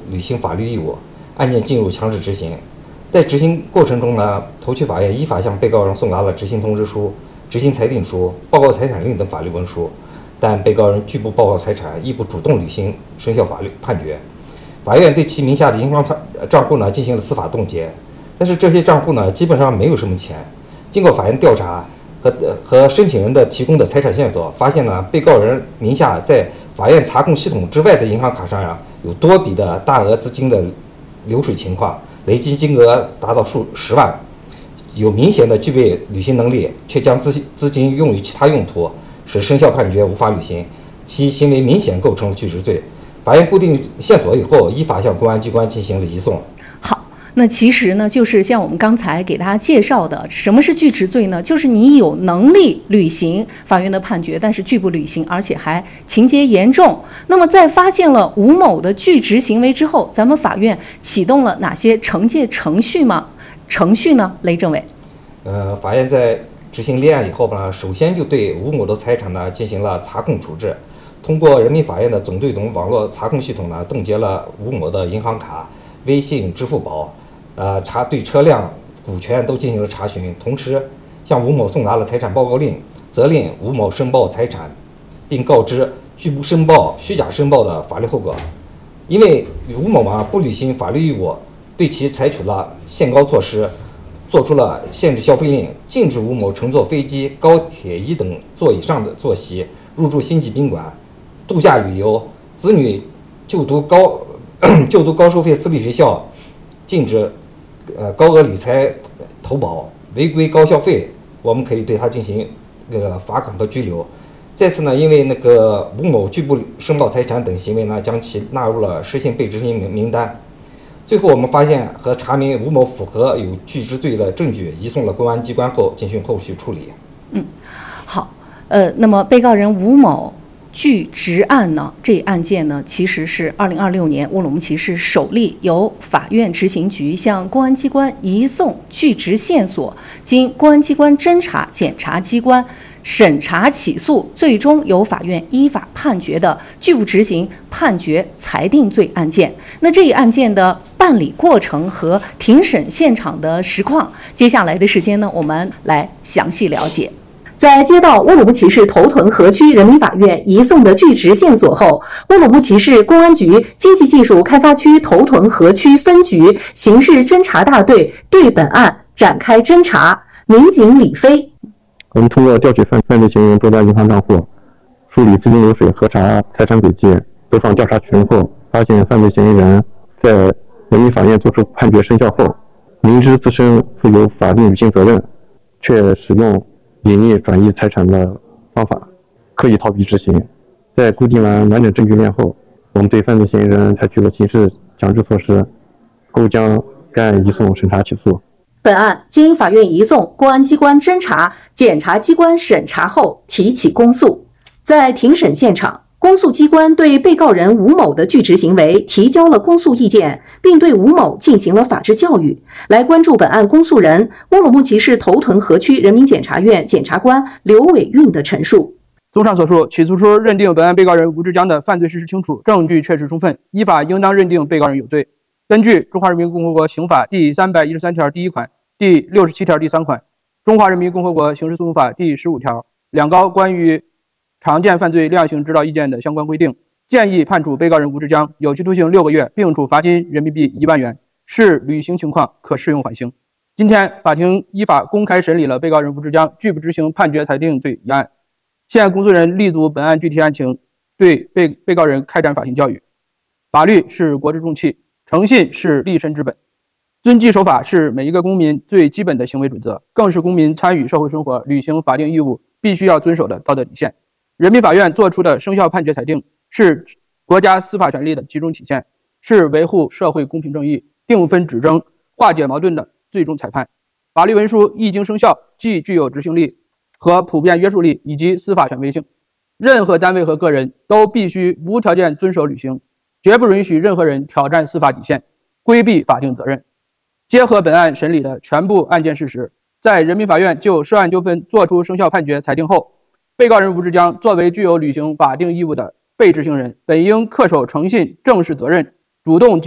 履行法律义务，案件进入强制执行。在执行过程中呢，头区法院依法向被告人送达了执行通知书、执行裁定书、报告财产令等法律文书，但被告人拒不报告财产，亦不主动履行生效法律判决。法院对其名下的银行账户呢进行了司法冻结，但是这些账户呢基本上没有什么钱。经过法院调查和申请人的提供的财产线索，发现呢被告人名下在法院查控系统之外的银行卡上有多笔的大额资金的流水情况，累计金额达到数十万，有明显的具备履行能力，却将资金用于其他用途，使生效判决无法履行，其行为明显构成了拒执罪。法院固定线索以后，依法向公安机关进行了移送。 好，那其实呢，就是像我们刚才给大家介绍的，什么是拒执罪呢？就是你有能力履行法院的判决，但是拒不履行，而且还情节严重。那么在发现了吴某的拒执行为之后，咱们法院启动了哪些惩戒程序吗？程序呢，雷政委？ 法院在执行立案以后呢，首先就对吴某的财产呢进行了查控处置。通过人民法院的总对总网络查控系统呢，冻结了吴某的银行卡、微信、支付宝，对车辆、股权都进行了查询，同时向吴某送达了财产报告令，责令吴某申报财产，并告知拒不申报、虚假申报的法律后果。因为吴某不履行法律义务，对其采取了限高措施，做出了限制消费令，禁止吴某乘坐飞机、高铁一等座以上的坐席，入住星级宾馆、度假旅游，子女就读高收费私立学校，禁止高额理财投保，违规高消费，我们可以对他进行罚款和拘留。再次呢，因为吴某拒不申报财产等行为呢，将其纳入了失信被执行名单。最后我们发现和查明吴某符合有拒执罪的证据，移送了公安机关后进行后续处理。 好，那么被告人吴某拒执案呢，这案件呢，其实是2026年乌鲁木齐市首例由法院执行局向公安机关移送拒执线索，经公安机关侦查、检察机关审查起诉，最终由法院依法判决的拒不执行判决裁定罪案件。那这一案件的办理过程和庭审现场的实况，接下来的时间呢，我们来详细了解。在接到乌鲁木齐市头屯河区人民法院移送的拒执线索后，乌鲁木齐市公安局经济技术开发区头屯河区分局刑事侦查大队对本案展开侦查。民警李飞： 我们通过调取犯罪嫌疑人多家银行账户，梳理资金流水，核查财产轨迹，走访调查群后，发现犯罪嫌疑人在人民法院作出判决生效后，明知自身负有法定履行责任，却使用隐匿转移财产的方法，刻意逃避执行。在固定完完整证据链后，我们对犯罪嫌疑人采取了刑事强制措施，后将该案移送审查起诉。 本案经法院移送公安机关侦查、检察机关审查后提起公诉。在庭审现场，公诉机关对被告人吴某的拒执行为提交了公诉意见，并对吴某进行了法治教育。来关注本案公诉人乌鲁木齐市头屯河区人民检察院检察官刘伟运的陈述。 综上所述，起诉书认定本案被告人吴志江的犯罪事实清楚，证据确实充分，依法应当认定被告人有罪。根据《中华人民共和国刑法》第313条第1款、第67条第3款、《中华人民共和国刑事诉讼法》第15条两高关于常见犯罪量刑指导意见的相关规定，建议判处被告人吴志江有期徒刑6个月，并处罚金人民币1万元，视履行情况可适用缓刑。今天，法庭依法公开审理了被告人吴志江拒不执行判决裁定罪一案。现公诉人立足本案具体案情，对被告人开展法庭教育。法律是国之重器，诚信是立身之本，遵纪守法是每一个公民最基本的行为准则，更是公民参与社会生活、履行法定义务必须要遵守的道德底线。人民法院作出的生效判决裁定是国家司法权力的集中体现，是维护社会公平正义、定分指征、化解矛盾的最终裁判。法律文书一经生效，既具有执行力和普遍约束力以及司法权威性，任何单位和个人都必须无条件遵守履行，绝不允许任何人挑战司法底线，规避法定责任。结合本案审理的全部案件事实，在人民法院就涉案纠纷作出生效判决裁定后，被告人吴志江作为具有履行法定义务的被执行人，本应恪守诚信、正视责任，主动